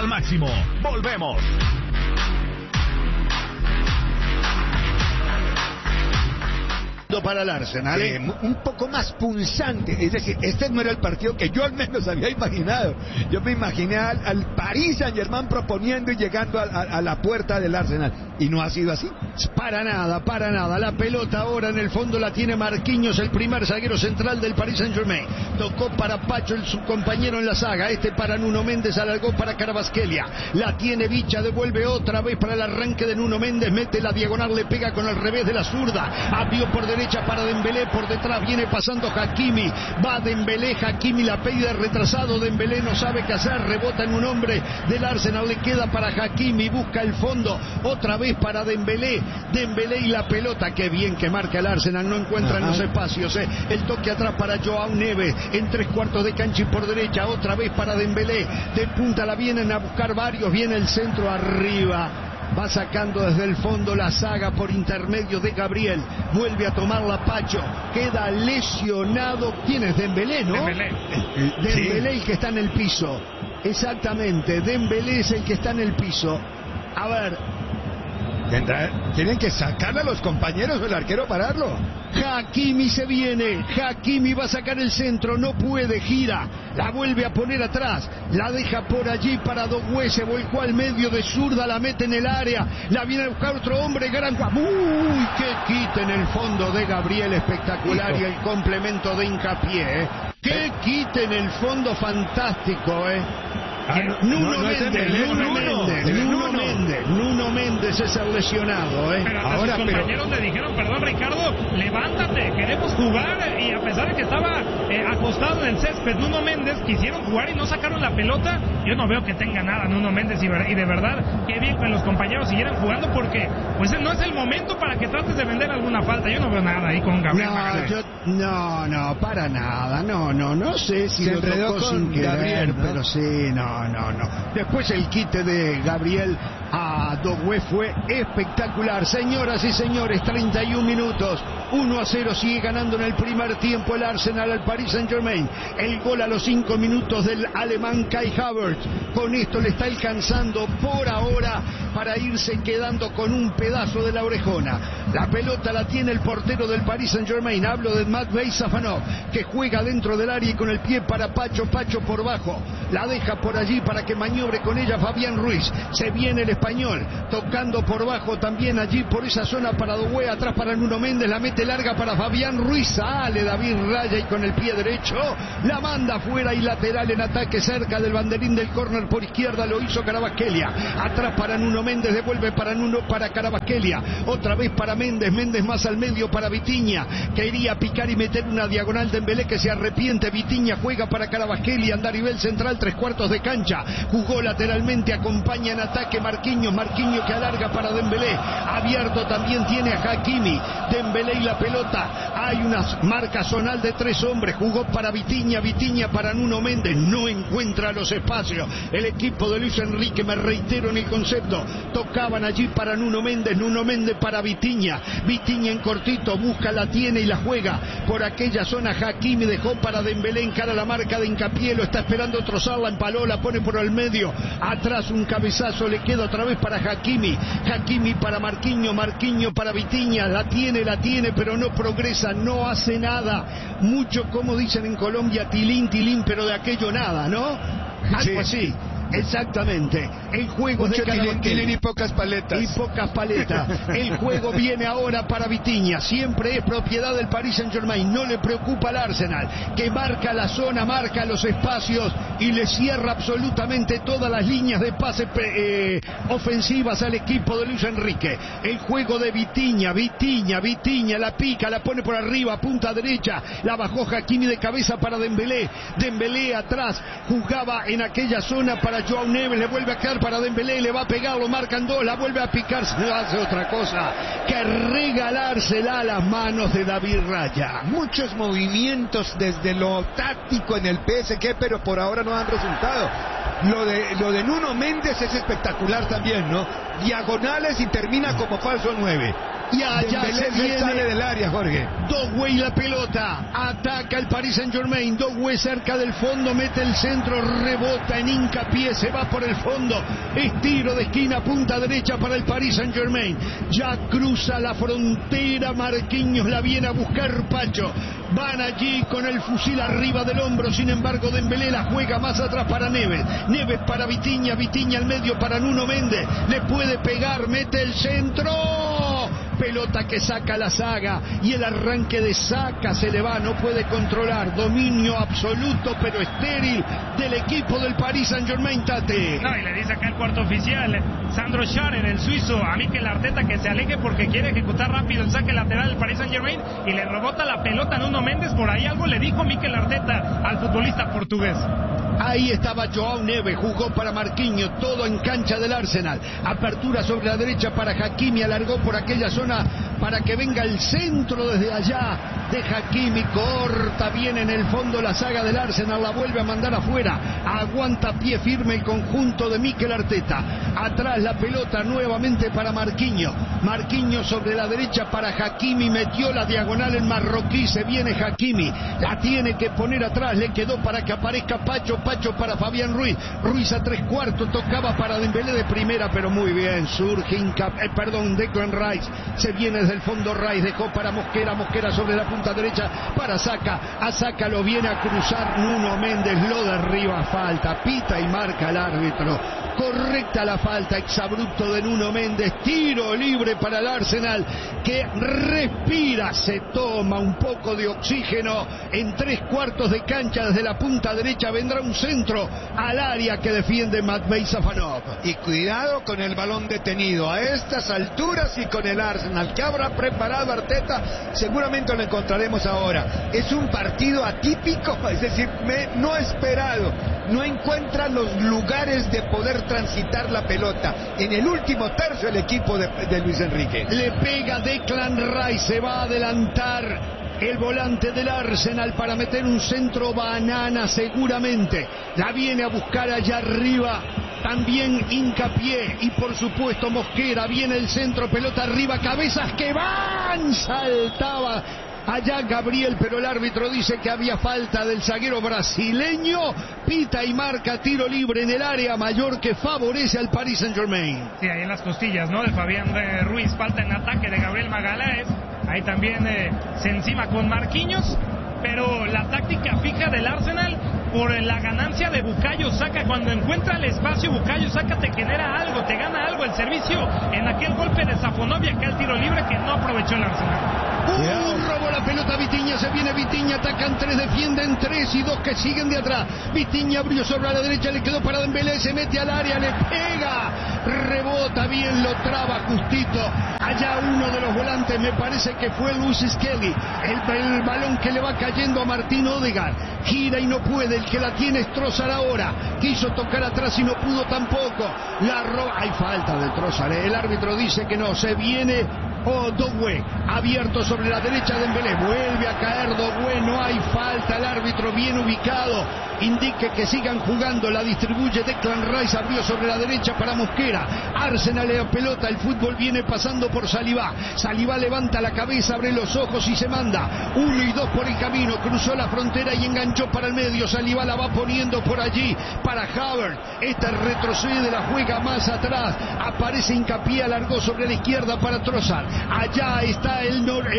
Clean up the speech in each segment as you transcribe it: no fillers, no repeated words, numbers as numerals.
al máximo. Volvemos. Para el Arsenal, un poco más punzante, es decir, este no era el partido que yo al menos había imaginado. Yo me imaginé al Paris Saint-Germain proponiendo y llegando a la puerta del Arsenal, y no ha sido así. Para nada, la pelota ahora en el fondo la tiene Marquinhos, el primer zaguero central del Paris Saint-Germain. Tocó para Pacho, su compañero en la saga, para Nuno Méndez, alargó para Carabasquelia, la tiene Vicha, devuelve otra vez para el arranque de Nuno Méndez, mete la diagonal, le pega con el revés de la zurda, abrió por derecha para Dembélé, por detrás viene pasando Hakimi, va Dembélé, Hakimi la pide retrasado, Dembélé no sabe qué hacer, rebota en un hombre del Arsenal, le queda para Hakimi, busca el fondo, otra vez para Dembélé y la pelota, qué bien que marca el Arsenal, no encuentra en los espacios, el toque atrás para Joao Neves, en 3/4 de cancha y por derecha, otra vez para Dembélé, de punta la vienen a buscar varios, viene el centro arriba, va sacando desde el fondo la saga por intermedio de Gabriel, vuelve a tomarla Pacho, queda lesionado, ¿quién es? Dembélé, ¿no? Dembélé el que está en el piso, exactamente, Dembélé es el que está en el piso. A ver, tienen que sacar a los compañeros del arquero, pararlo. Hakimi se viene, Hakimi va a sacar el centro, no puede, gira, la vuelve a poner atrás, la deja por allí para Doué, se volcó al medio de zurda, la mete en el área, la viene a buscar otro hombre, uy, qué quita en el fondo de Gabriel, espectacular, y el complemento de Hincapié, qué quita en el fondo, fantástico, Nuno Méndez es el lesionado, Pero hasta sus compañeros le dijeron, perdón Ricardo, levántate, queremos jugar, y a pesar de que estaba acostado en el césped Nuno Méndez, quisieron jugar y no sacaron la pelota. Yo no veo que tenga nada Nuno Méndez, y de verdad, qué bien que los compañeros siguieran jugando, porque pues no es el momento para que trates de vender alguna falta. Yo no veo nada ahí con Gabriel. No, para nada, no sé si se lo tocó sin querer, Gabriel, ¿no? Pero sí, no. Después el quite de Gabriel a Doué fue espectacular. Señoras y señores, 31 minutos, 1-0, sigue ganando en el primer tiempo el Arsenal al Paris Saint-Germain. El gol a los 5 minutos del alemán Kai Havertz. Con esto le está alcanzando por ahora para irse quedando con un pedazo de la orejona. La pelota la tiene el portero del Paris Saint-Germain, hablo de Matvei Safanov, que juega dentro del área y con el pie para Pacho por bajo, la deja por allí para que maniobre con ella Fabián Ruiz. Se viene el español, tocando por bajo también allí por esa zona para Doué, atrás para Nuno Méndez, la mete larga para Fabián Ruiz, sale David Raya y con el pie derecho la manda fuera y lateral en ataque cerca del banderín del córner por izquierda, lo hizo Carabasquelia, atrás para Nuno Méndez, devuelve para Carabasquelia, otra vez para Méndez más al medio para Vitinha, quería picar y meter una diagonal de Dembélé que se arrepiente, Vitinha juega para Carabasquelia, anda a nivel central, 3/4 de cancha, jugó lateralmente, acompaña en ataque Marquinhos que alarga para Dembélé, abierto también tiene a Hakimi, Dembélé y la pelota, hay una marca zonal de 3 hombres, jugó para Vitinha para Nuno Méndez, no encuentra los espacios, el equipo de Luis Enrique, me reitero en el concepto, tocaban allí para Nuno Méndez para Vitinha en cortito, busca, la tiene y la juega por aquella zona, Hakimi dejó para Dembélé, encara la marca de Hincapié, lo está esperando trozar, la empaló, la pone por el medio, atrás un cabezazo, le queda otra vez para Hakimi para Marquinhos para Vitinha, la tiene, pero no progresa, no hace nada, mucho como dicen en Colombia, tilín, pero de aquello nada, ¿no? Algo así. Exactamente, el juego mucho de Carabasquelia y pocas paletas. El juego viene ahora para Vitinha, siempre es propiedad del Paris Saint-Germain, no le preocupa al Arsenal, que marca la zona, marca los espacios y le cierra absolutamente todas las líneas de pase ofensivas al equipo de Luis Enrique. El juego de Vitinha, la pica, la pone por arriba, punta derecha, la bajó Hakimi de cabeza para Dembélé atrás, jugaba en aquella zona para Joao Neves, le vuelve a quedar para Dembélé, le va a pegar, lo marcan 2, la vuelve a picar, se hace otra cosa que regalársela a las manos de David Raya. Muchos movimientos desde lo táctico en el PSG, pero por ahora no han resultado. Lo de Nuno Méndez es espectacular también, ¿no? Diagonales y termina como falso 9. Y allá se viene, sale del área, Jorge. Doué y la pelota, ataca el Paris Saint-Germain, Doué cerca del fondo, mete el centro, rebota en Hincapié, se va por el fondo, es tiro de esquina, punta derecha para el Paris Saint-Germain, ya cruza la frontera, Marquinhos la viene a buscar Pacho, van allí con el fusil arriba del hombro, sin embargo Dembélé la juega más atrás para Neves, Neves para Vitinha, Vitinha al medio para Nuno Méndez, le puede pegar, mete el centro, pelota que saca la Saga y el arranque de Saka se le va, no puede controlar, dominio absoluto pero estéril del equipo del Paris Saint-Germain, Tate. No, y le dice acá el cuarto oficial, Sandro Schärrer, el suizo, a Mikel Arteta que se aleje porque quiere ejecutar rápido el saque lateral del Paris Saint-Germain y le rebota la pelota a Nuno Méndez, por ahí algo le dijo Mikel Arteta al futbolista portugués. Ahí estaba Joao Neves, jugó para Marquinhos, todo en cancha del Arsenal. Apertura sobre la derecha para Hakimi, alargó por aquella zona para que venga el centro desde allá de Hakimi, corta bien en el fondo la saga del Arsenal, la vuelve a mandar afuera, aguanta pie firme el conjunto de Mikel Arteta. Atrás la pelota nuevamente para Marquinhos, Marquinhos sobre la derecha para Hakimi, metió la diagonal en marroquí, se viene Hakimi, la tiene que poner atrás, le quedó para que aparezca Pacho, Pacho para Fabián Ruiz, Ruiz a 3/4, tocaba para Dembélé de primera, pero muy bien, surge Declan Rice, se viene desde el fondo Rice, dejó para Mosquera, Mosquera sobre la punta derecha para Saka, a Saka lo viene a cruzar Nuno Méndez, lo derriba, falta, pita y marca el árbitro, correcta la falta, exabrupto de Nuno Méndez, tiro libre para el Arsenal, que respira, se toma un poco de oxígeno, en 3/4 de cancha desde la punta derecha vendrá un centro al área que defiende Matvei Safanov. Y cuidado con el balón detenido a estas alturas y con el Arsenal que habrá preparado Arteta, seguramente lo encontraremos ahora. Es un partido atípico, es decir, no esperado, no encuentra los lugares de poder transitar la pelota. En el último tercio el equipo de Luis Enrique. Le pega Declan Rice, se va a adelantar el volante del Arsenal para meter un centro banana seguramente. La viene a buscar allá arriba también Hincapié y por supuesto Mosquera. Viene el centro, pelota arriba, cabezas que van, saltaba allá Gabriel, pero el árbitro dice que había falta del zaguero brasileño, pita y marca tiro libre en el área mayor que favorece al Paris Saint-Germain. Sí, ahí en las costillas, ¿no? De Fabián Ruiz, falta en ataque de Gabriel Magalhães, ahí también se encima con Marquinhos, pero la táctica fija del Arsenal por la ganancia de Bukayo Saka, cuando encuentra el espacio Bukayo Saka te genera algo, te gana algo el servicio en aquel golpe de Safonovia, que el tiro libre que no aprovechó el Arsenal. Robó la pelota Vitinha, se viene Vitinha, atacan 3, defienden 3 y 2 que siguen de atrás. Vitinha abrió sobre la derecha, le quedó para Dembélé, se mete al área, le pega, rebota bien, lo traba justito. Allá uno de los volantes, me parece que fue Luis Skelly, el balón que le va cayendo a Martín Odegaard, gira y no puede, el que la tiene es Trossard ahora, quiso tocar atrás y no pudo tampoco, la roba, hay falta de Trossard, el árbitro dice que no, se viene Doué, abierto sobre la derecha de Dembélé, vuelve a caer Doué, no hay falta, el árbitro bien ubicado, indique que sigan jugando, la distribuye Declan Rice, abrió sobre la derecha para Mosquera, Arsenal la pelota, el fútbol viene pasando por Saliba, Saliba levanta la cabeza, abre los ojos y se manda, 1 y 2 por el camino, cruzó la frontera y enganchó para el medio, Saliba la va poniendo por allí, para Havertz, esta retrocede, la juega más atrás, aparece Hincapié, alargó sobre la izquierda para Trossard, allá está el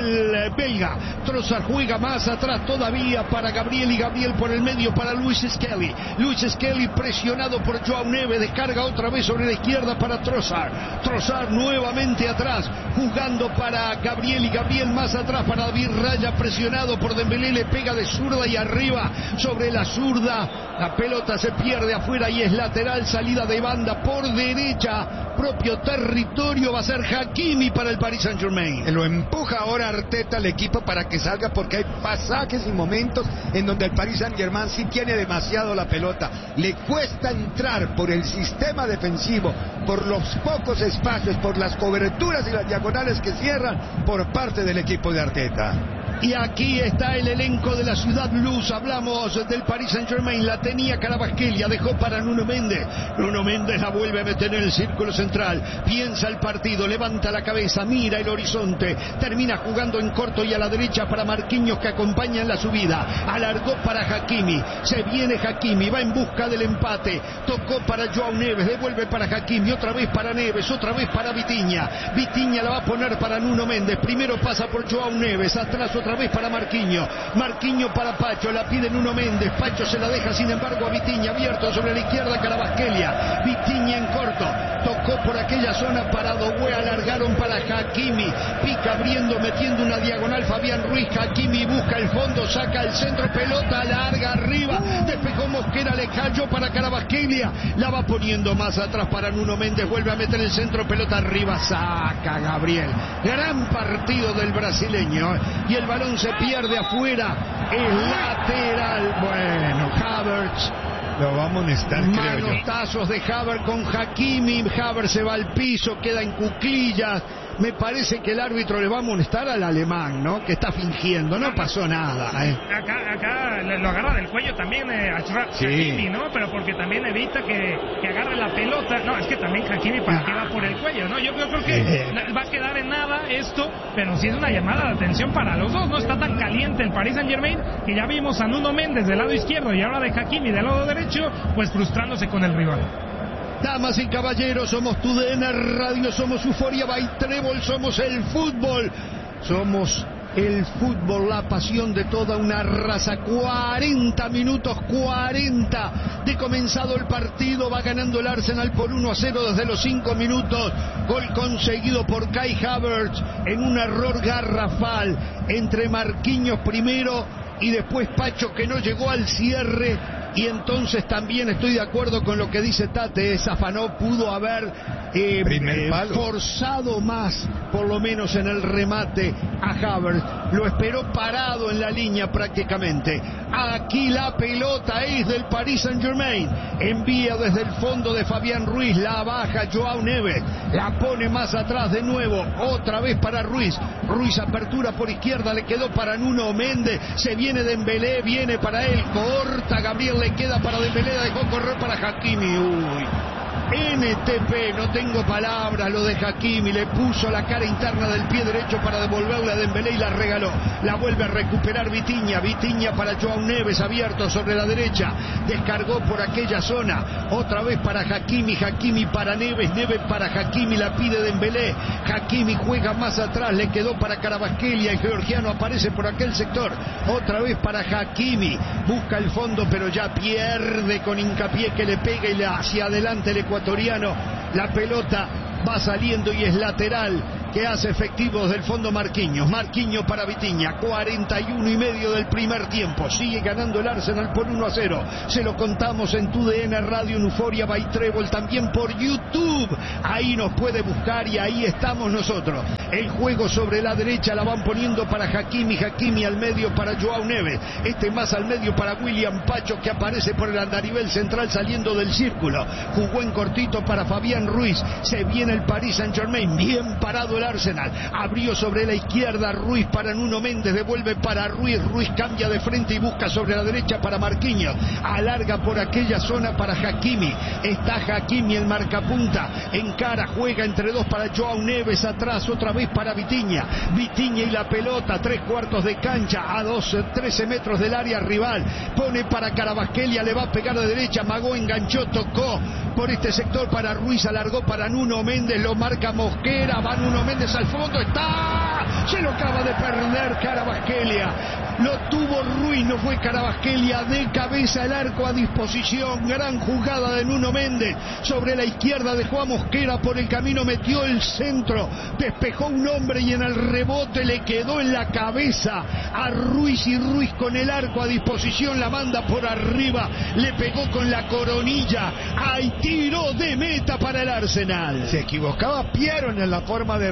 belga, Trossard juega más atrás todavía para Gabriel y Gabriel por el medio para Luis Skelly, Luis Skelly presionado por Joao Neves, descarga otra vez sobre la izquierda para Trossard, Trossard nuevamente atrás, jugando para Gabriel y Gabriel más atrás para David Raya, presionado por Dembélé, le pega de zurda y arriba sobre la zurda, la pelota se pierde afuera y es lateral, salida de banda por derecha, propio territorio, va a ser Hakimi para el Paris Saint-Germain. Lo empuja ahora Arteta al equipo para que salga, porque hay pasajes y momentos en donde el Paris Saint-Germain sí tiene demasiado la pelota, le cuesta entrar por el sistema defensivo, por los pocos espacios, por las coberturas y las diagonales que cierran por parte del equipo de Arteta. Y aquí está el elenco de la Ciudad Luz. Hablamos del Paris Saint-Germain. La tenía Kvaratskhelia, dejó para Nuno Méndez. Nuno Méndez la vuelve a meter en el círculo central. Piensa el partido, levanta la cabeza, mira el horizonte. Termina jugando en corto y a la derecha para Marquinhos, que acompaña en la subida. Alargó para Hakimi. Se viene Hakimi, va en busca del empate. Tocó para João Neves, devuelve para Hakimi. Otra vez para Neves, otra vez para Vitinha. Vitinha la va a poner para Nuno Méndez. Primero pasa por João Neves, atrás otra vez para Marquinhos. Marquinhos para Pacho, la pide Nuno Méndez. Pacho se la deja sin embargo a Vitinha, abierto sobre la izquierda Kvaratskhelia. Vitinha en corto, tocó por aquella zona para Doué, alargaron para Hakimi. Pica abriendo, metiendo una diagonal Fabián Ruiz. Hakimi busca el fondo, saca el centro, pelota larga arriba. Despejó Mosquera, le cayó para Kvaratskhelia. La va poniendo más atrás para Nuno Méndez. Vuelve a meter el centro, pelota arriba. Saca Gabriel. Gran partido del brasileño. Y el balón se pierde afuera. Es lateral. Bueno, Havertz. Lo va a amonestar, creo yo. Manotazos de Havertz con Hakimi. Havertz se va al piso, queda en cuclillas. Me parece que el árbitro le va a amonestar al alemán, ¿no? Que está fingiendo, no pasó nada. Acá lo agarra del cuello también Hakimi, ¿no? Pero porque también evita que agarre la pelota. No, es que también Hakimi para que va por el cuello, ¿no? Yo creo que va a quedar en nada esto, pero sí es una llamada de atención para los dos. No está tan caliente el Paris Saint-Germain, que ya vimos a Nuno Méndez del lado izquierdo y ahora de Hakimi del lado derecho, pues frustrándose con el rival. Damas y caballeros, somos TUDN Radio, somos Euforia by Trébol, somos el fútbol. Somos el fútbol, la pasión de toda una raza. 40 minutos, 40 de comenzado el partido. Va ganando el Arsenal por 1-0 desde los 5 minutos. Gol conseguido por Kai Havertz en un error garrafal entre Marquinhos primero y después Pacho, que no llegó al cierre. Y entonces también estoy de acuerdo con lo que dice Tate. Zafanó pudo haber forzado más, por lo menos en el remate, a Havertz. Lo esperó parado en la línea prácticamente. Aquí la pelota es del Paris Saint-Germain. Envía desde el fondo de Fabián Ruiz, la baja João Neves, la pone más atrás de nuevo, otra vez para Ruiz. Ruiz apertura por izquierda, le quedó para Nuno Méndez. Se viene Dembélé, viene para él, corta Gabriel, le queda para Dembélé, dejó correr para Hakimi. Uy, NTP, no tengo palabras, lo de Hakimi, le puso la cara interna del pie derecho para devolverle a Dembélé y la regaló. La vuelve a recuperar Vitinha, Vitinha para João Neves, abierto sobre la derecha, descargó por aquella zona, otra vez para Hakimi, Hakimi para Neves, Neves para Hakimi, la pide Dembélé, Hakimi juega más atrás, le quedó para Kvaratskhelia, el georgiano aparece por aquel sector, otra vez para Hakimi, busca el fondo pero ya pierde con Hincapié, que le pega y le hacia adelante el ecuatoriano. La pelota va saliendo y es lateral, que hace efectivos del fondo Marquinhos. Marquinhos para Vitinha, 41 y medio del primer tiempo. Sigue ganando el Arsenal por 1-0. Se lo contamos en TUDN Radio, en Euforia by Trébol, también por YouTube. Ahí nos puede buscar y ahí estamos nosotros. El juego sobre la derecha la van poniendo para Hakimi, Hakimi al medio para João Neves. Más al medio para William Pacho, que aparece por el andarivel central saliendo del círculo. Jugó en cortito para Fabián Ruiz. Se viene el Paris Saint-Germain, bien parado el Arsenal, abrió sobre la izquierda Ruiz para Nuno Méndez, devuelve para Ruiz, Ruiz cambia de frente y busca sobre la derecha para Marquinhos, alarga por aquella zona para Hakimi, está Hakimi el marcapunta, encara, juega entre dos para João Neves, atrás otra vez para Vitinha, Vitinha y la pelota, 3/4 de cancha, a 13 metros del área rival, pone para Kvaratskhelia, le va a pegar de derecha, Magó enganchó, tocó por este sector para Ruiz, alargó para Nuno Méndez, lo marca Mosquera, va Nuno Méndez al fondo, está, se lo acaba de perder Kvaratskhelia, lo tuvo Ruiz, no fue Kvaratskhelia, de cabeza el arco a disposición, gran jugada de Nuno Méndez, sobre la izquierda dejó a Mosquera por el camino, metió el centro, despejó un hombre y en el rebote le quedó en la cabeza a Ruiz, y Ruiz con el arco a disposición la manda por arriba, le pegó con la coronilla, hay tiro de meta para el Arsenal. Se equivocaba Piero en la forma de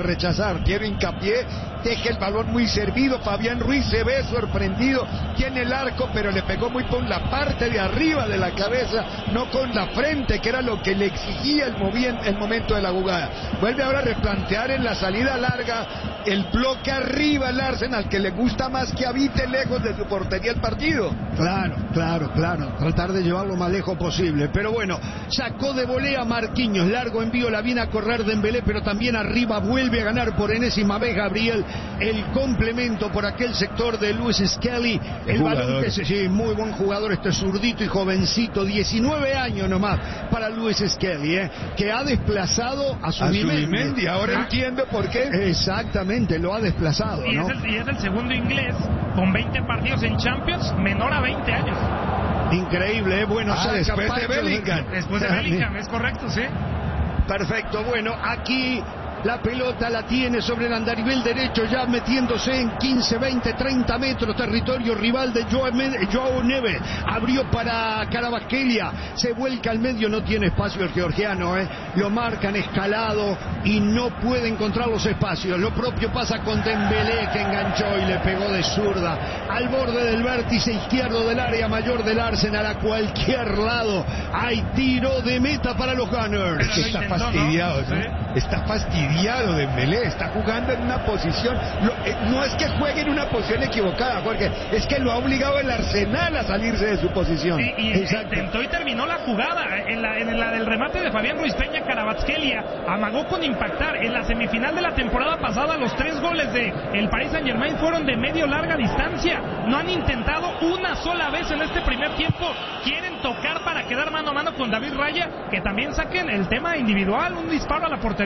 rechazar. Quiero hincapié, deja el balón muy servido. Fabián Ruiz se ve sorprendido, tiene el arco, pero le pegó muy con la parte de arriba de la cabeza, no con la frente, que era lo que le exigía el momento de la jugada. Vuelve ahora a replantear en la salida larga el bloque arriba al Arsenal, que le gusta más que habite lejos de su portería el partido. Claro. Tratar de llevarlo más lejos posible. Pero bueno, sacó de volea Marquinhos. Largo envío, la viene a correr Dembélé, pero también arriba vuelve a ganar por enésima vez Gabriel. El complemento por aquel sector de Lewis Skelly. El balón que sí, muy buen jugador, este zurdito y jovencito, 19 años nomás para Lewis Skelly, que ha desplazado a Zubimendi. Ahora entiendo por qué. Exactamente, lo ha desplazado, y ¿no? Es el segundo inglés con 20 partidos en Champions, menor a 20 años. Increíble, bueno, después de Bellingham. Después de Bellingham, es correcto, sí. Perfecto, bueno, aquí la pelota la tiene sobre el andarivel derecho, ya metiéndose en 15, 20, 30 metros, territorio rival de Joao Neves. Abrió para Kvaratskhelia, se vuelca al medio, no tiene espacio el georgiano, lo marcan escalado y no puede encontrar los espacios. Lo propio pasa con Dembélé, que enganchó y le pegó de zurda al borde del vértice izquierdo del área mayor del Arsenal. A cualquier lado hay tiro de meta para los Gunners. Es que está fastidiado, ¿no? Sí. Está fastidiado Dembélé, está jugando en una posición, no es que juegue en una posición equivocada, Jorge, es que lo ha obligado el Arsenal a salirse de su posición. Y intentó y terminó la jugada en la del remate de Fabián Ruiz Peña. Kvaratskhelia amagó con impactar. En la semifinal de la temporada pasada, los 3 goles de el Paris Saint-Germain fueron de medio larga distancia. No han intentado una sola vez en este primer tiempo. Quieren tocar para quedar mano a mano con David Raya, que también saquen el tema individual, un disparo a la portería.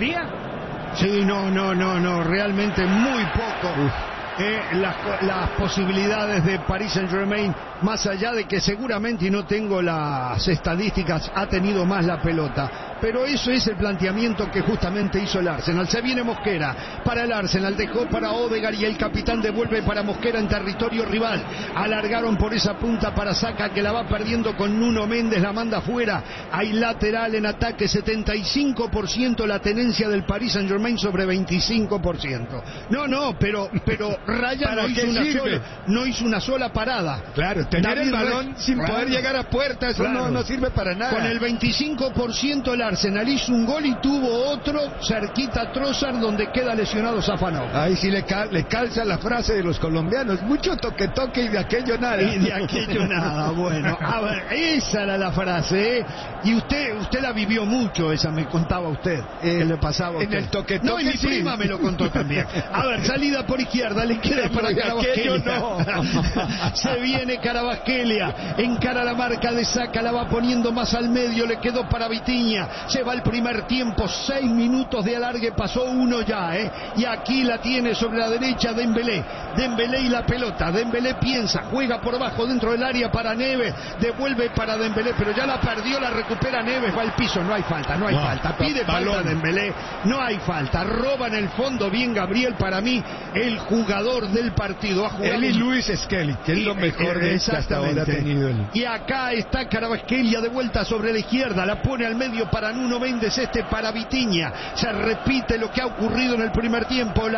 Sí, no, realmente muy poco. Las posibilidades de Paris Saint-Germain, más allá de que seguramente, y no tengo las estadísticas, ha tenido más la pelota, pero eso es el planteamiento que justamente hizo el Arsenal. Se viene Mosquera para el Arsenal, dejó para Odegaard y el capitán devuelve para Mosquera en territorio rival. Alargaron por esa punta para Saka, que la va perdiendo con Nuno Méndez, la manda fuera. Hay lateral en ataque, 75% la tenencia del Paris Saint-Germain sobre 25%. Pero Raya no hizo una sola parada. Claro, tener el balón sin poder llegar a puerta, eso no sirve para nada. Con el 25% el Arsenal hizo un gol y tuvo otro cerquita a Trossard, donde queda lesionado Zafanov. Ahí sí le calza la frase de los colombianos: mucho toque y de aquello nada. Bueno, a ver, esa era la frase, y usted la vivió mucho, esa me contaba usted, le pasaba a usted. En el toque no, y mi prima me lo contó también. A ver, salida por izquierda, le queda para Kvaratskhelia. Se viene Kvaratskhelia, encara la marca de Saka, la va poniendo más al medio, le quedó para Vitinha. Se va el primer tiempo, 6 minutos de alargue, pasó uno ya, y aquí la tiene sobre la derecha Dembélé y la pelota. Dembélé piensa, juega por abajo dentro del área para Neves, devuelve para Dembélé, pero ya la perdió, la recupera Neves, va al piso, no hay falta, pide falta Dembélé, no hay falta, roba en el fondo bien Gabriel, para mí el jugador del partido. Él y Lewis Skelly, que es lo mejor que hasta ahora ha tenido él. Y acá está Kvaratskhelia de vuelta sobre la izquierda, la pone al medio para Nuno Méndez, para Vitinha. Se repite lo que ha ocurrido en el primer tiempo.